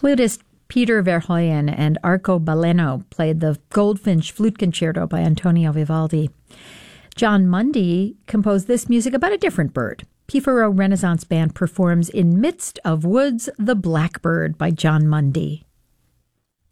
Flutist Peter Verhoeven and Arco Baleno played the Goldfinch Flute Concerto by Antonio Vivaldi. John Mundy composed this music about a different bird. Pifaro Renaissance Band performs In Midst of Woods, the Blackbird by John Mundy.